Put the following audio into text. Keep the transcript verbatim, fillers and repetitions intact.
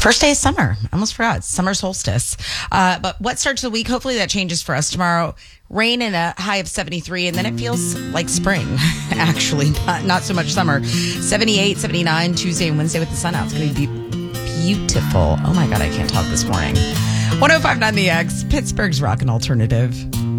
First day of summer. I almost forgot. It's summer solstice. Uh, but what starts the week? Hopefully that changes for us tomorrow. Rain and a high of seventy-three, and then it feels like spring, actually, not, not so much summer. seventy-eight, seventy-nine, Tuesday and Wednesday with the sun out. It's going to be beautiful. Oh my God, I can't talk this morning. one oh five point nine The X, Pittsburgh's Rock and Alternative.